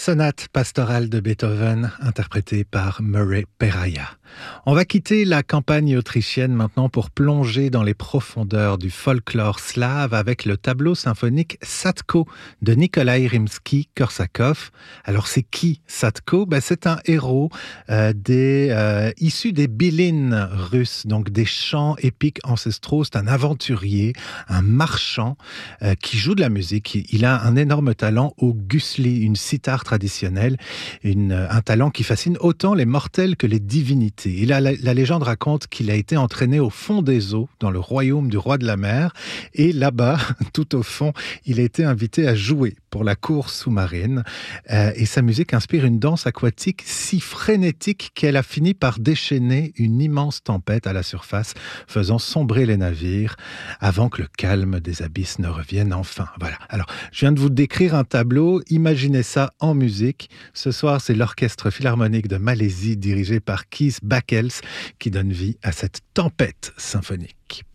Sonate pastorale de Beethoven, interprétée par Murray Peraya. On va quitter la campagne autrichienne maintenant pour plonger dans les profondeurs du folklore slave avec le tableau symphonique Sadko de Nikolai Rimsky-Korsakov. Alors c'est qui Sadko ? C'est un héros issu des Bylines russes, donc des chants épiques ancestraux. C'est un aventurier, un marchand qui joue de la musique. Il a un énorme talent au gusli, une sitar traditionnelle, un talent qui fascine autant les mortels que les divinités. Et la légende raconte qu'il a été entraîné au fond des eaux, dans le royaume du roi de la mer, et là-bas, tout au fond, il a été invité à jouer pour la cour sous-marine. Et sa musique inspire une danse aquatique si frénétique qu'elle a fini par déchaîner une immense tempête à la surface, faisant sombrer les navires avant que le calme des abysses ne revienne enfin. Voilà. Alors, je viens de vous décrire un tableau, imaginez ça en musique. Ce soir, c'est l'Orchestre Philharmonique de Malaisie dirigé par Kees Bakkels qui donne vie à cette tempête symphonique.